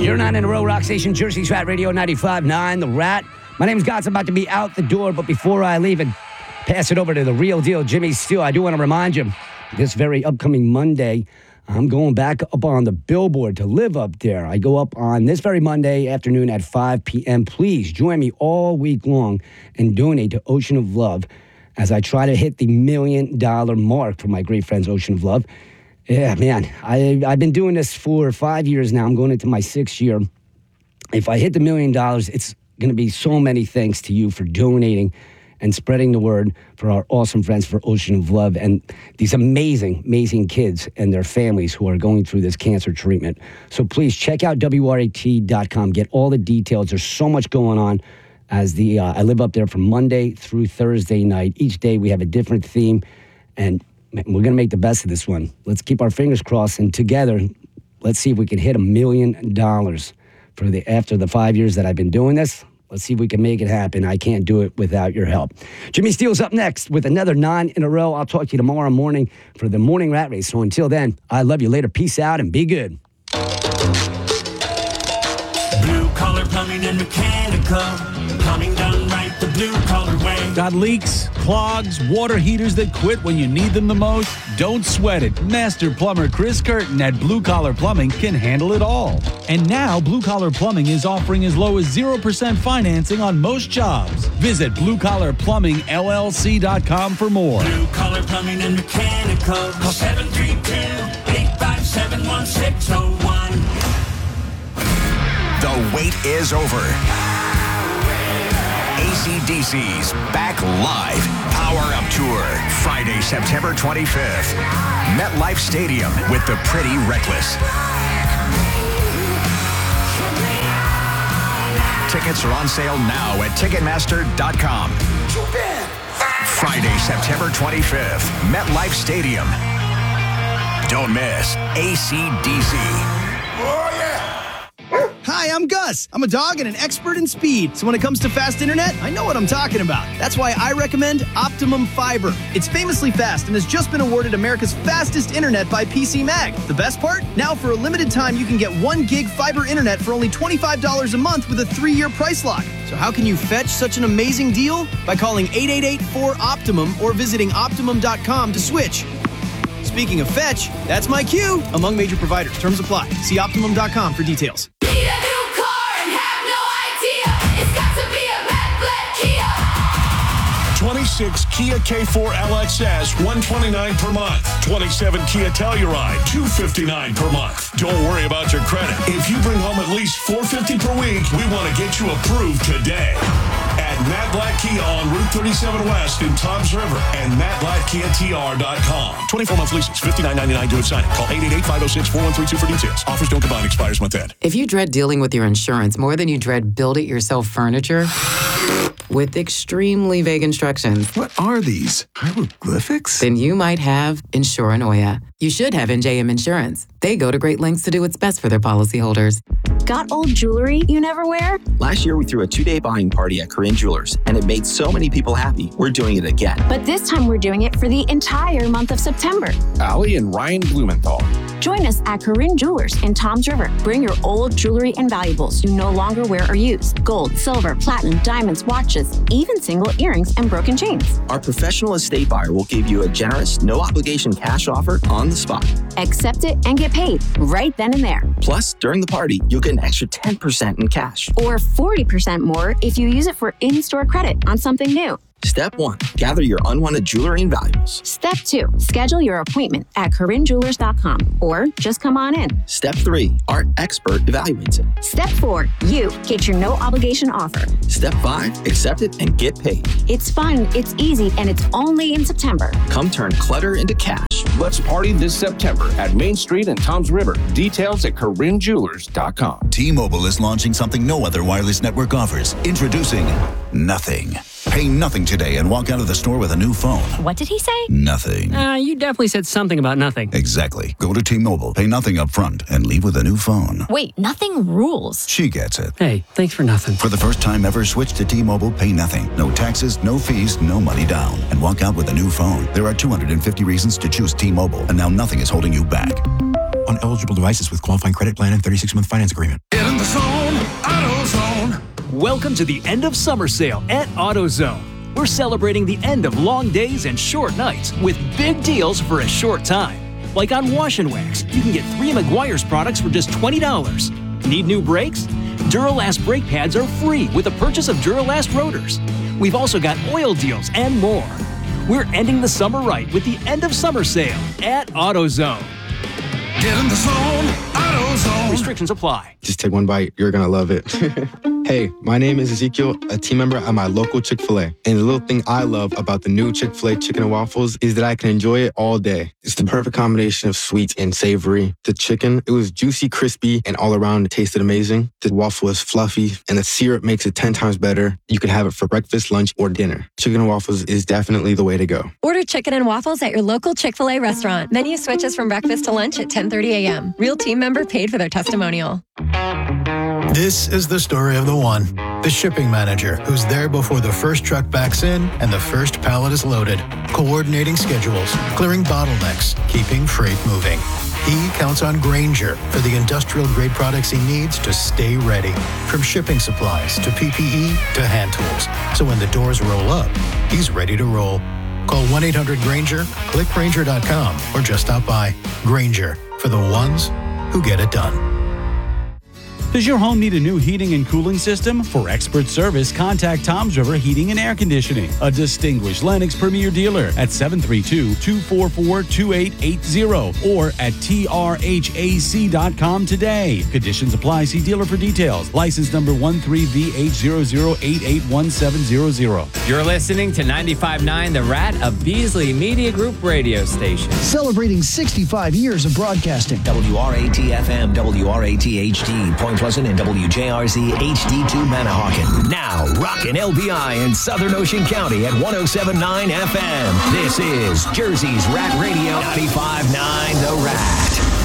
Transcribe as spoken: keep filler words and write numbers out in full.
You're nine in a row, Rock Station, Jersey's Rat Radio ninety-five point nine, The Rat. My name's God's about to be out the door, but before I leave and pass it over to the real deal, Jimmy Steele, I do want to remind you, this very upcoming Monday, I'm going back up on the billboard to live up there. I go up on this very Monday afternoon at five p.m. Please join me all week long and donate to Ocean of Love as I try to hit the million dollar mark for my great friends, Ocean of Love. Yeah, man, I, I've been doing this for five years now. I'm going into my sixth year. If I hit the million dollars, it's going to be so many thanks to you for donating and spreading the word for our awesome friends for Ocean of Love and these amazing, amazing kids and their families who are going through this cancer treatment. So please check out W R A T dot com. Get all the details. There's so much going on as the uh, I live up there from Monday through Thursday night. Each day we have a different theme, and man, we're going to make the best of this one. Let's keep our fingers crossed, and together, let's see if we can hit a million dollars for the after the five years that I've been doing this. Let's see if we can make it happen. I can't do it without your help. Jimmy Steele's up next with another nine in a row. I'll talk to you tomorrow morning for the morning rat race. So until then, I love you later. Peace out and be good. Blue collar plumbing and mechanical. Plumbing done right the blue collar way. Got leaks, clogs, water heaters that quit when you need them the most? Don't sweat it. Master plumber Chris Curtin at Blue Collar Plumbing can handle it all. And now Blue Collar Plumbing is offering as low as zero percent financing on most jobs. Visit blue collar plumbing L L C dot com for more. Blue collar plumbing and mechanical. Call seven three two, eight five seven, one six zero one. The wait is over. A C D C's Back Live Power Up Tour, Friday, September twenty-fifth. MetLife Stadium with the Pretty Reckless. Tickets are on sale now at Ticketmaster dot com. Friday, September twenty-fifth, MetLife Stadium. Don't miss A C D C. Oh, yeah. Hi, I'm Gus. I'm a dog and an expert in speed. So when it comes to fast internet, I know what I'm talking about. That's why I recommend Optimum Fiber. It's famously fast and has just been awarded America's fastest internet by P C Mag. The best part? Now for a limited time, you can get one gig fiber internet for only twenty-five dollars a month with a three-year price lock. So how can you fetch such an amazing deal? By calling eight eight eight, four, OPTIMUM or visiting optimum dot com to switch. Speaking of fetch, that's my cue. Among major providers. Terms apply. See optimum dot com for details. twenty-six Kia K four L X S, one hundred twenty-nine dollars per month. twenty-seven Kia Telluride, two hundred fifty-nine dollars per month. Don't worry about your credit. If you bring home at least four hundred fifty dollars per week, we want to get you approved today. At Matt Blatt Kia on Route thirty-seven West in Toms River and matt blatt kia t r dot com. twenty-four month leases, fifty-nine ninety-nine due at signing. Call eight eight eight, five oh six, four one three two for details. Offers don't combine, expires month end. If you dread dealing with your insurance more than you dread build-it-yourself furniture, with extremely vague instructions. What are these? Hieroglyphics? Then you might have Insuranoia. You should have N J M Insurance. They go to great lengths to do what's best for their policyholders. Got old jewelry you never wear? Last year, we threw a two-day buying party at Korean Jewelers, and it made so many people happy. We're doing it again. But this time, we're doing it for the entire month of September. Allie and Ryan Blumenthal. Join us at Korean Jewelers in Toms River. Bring your old jewelry and valuables you no longer wear or use. Gold, silver, platinum, diamonds, watches, even single earrings and broken chains. Our professional estate buyer will give you a generous, no-obligation cash offer on the spot. Accept it and get paid right then and there. Plus, during the party, you'll get an extra ten percent in cash. Or forty percent more if you use it for in-store credit on something new. Step one, gather your unwanted jewelry and valuables. Step two, schedule your appointment at korean jewelers dot com or just come on in. Step three, our expert evaluates it. Step four, you get your no obligation offer. Step five, accept it and get paid. It's fun, it's easy, and it's only in September. Come turn clutter into cash. Let's party this September at Main Street and Toms River. Details at korean jewelers dot com. T-Mobile is launching something no other wireless network offers. Introducing Nothing. Pay nothing today and walk out of the store with a new phone. What did he say? Nothing. Uh, you definitely said something about nothing. Exactly. Go to T-Mobile, pay nothing up front, and leave with a new phone. Wait, nothing rules. She gets it. Hey, thanks for nothing. For the first time ever, switch to T-Mobile, pay nothing. No taxes, no fees, no money down. And walk out with a new phone. There are two hundred fifty reasons to choose T-Mobile, and now nothing is holding you back. On eligible devices with qualifying credit plan and thirty-six month finance agreement. In the Welcome to the end of summer sale at AutoZone. We're celebrating the end of long days and short nights with big deals for a short time. Like on Wash and Wax, you can get three Meguiar's products for just twenty dollars. Need new brakes? Duralast brake pads are free with the purchase of Duralast rotors. We've also got oil deals and more. We're ending the summer right with the end of summer sale at AutoZone. Get in the zone, AutoZone. Restrictions apply. Just take one bite. You're going to love it. Hey, my name is Ezekiel, a team member at my local Chick-fil-A. And the little thing I love about the new Chick-fil-A chicken and waffles is that I can enjoy it all day. It's the perfect combination of sweet and savory. The chicken, it was juicy, crispy, and all around it tasted amazing. The waffle is fluffy, and the syrup makes it ten times better. You can have it for breakfast, lunch, or dinner. Chicken and waffles is definitely the way to go. Order chicken and waffles at your local Chick-fil-A restaurant. Menu switches from breakfast to lunch at ten thirty a.m. Real team member paid for their testimonial. This is the story of the one, the shipping manager, who's there before the first truck backs in and the first pallet is loaded, coordinating schedules, clearing bottlenecks, keeping freight moving. He counts on Grainger for the industrial-grade products he needs to stay ready, from shipping supplies to P P E to hand tools. So when the doors roll up, he's ready to roll. Call one eight hundred Grainger, click Grainger dot com, or just stop by. Grainger, for the ones who get it done. Does your home need a new heating and cooling system? For expert service, contact Tom's River Heating and Air Conditioning, a distinguished Lennox Premier dealer at seven three two, two four four, two eight eight zero or at T R H A C dot com today. Conditions apply. See dealer for details. License number one three V H zero zero eight eight one seven zero zero. You're listening to ninety-five point nine The Rat, a Beasley Media Group radio station. Celebrating sixty-five years of broadcasting. W R A T F M, W R A T H D, Point Pleasant, and W J R Z H D two Manahawkin. Now, rockin' L B I in Southern Ocean County at one oh seven point nine F M. This is Jersey's Rat Radio, ninety-five point nine The Rat.